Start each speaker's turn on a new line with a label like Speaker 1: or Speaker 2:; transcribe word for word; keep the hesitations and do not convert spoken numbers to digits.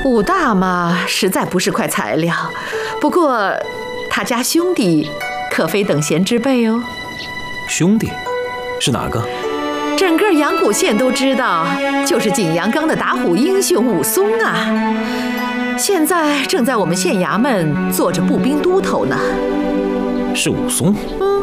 Speaker 1: 武大嘛，实在不是块材料。不过，他家兄弟可非等闲之辈哦。
Speaker 2: 兄弟，是哪个？
Speaker 1: 整个阳谷县都知道，就是景阳冈的打虎英雄武松啊。现在正在我们县衙门做着步兵都头呢。
Speaker 2: 是武松？
Speaker 1: 嗯。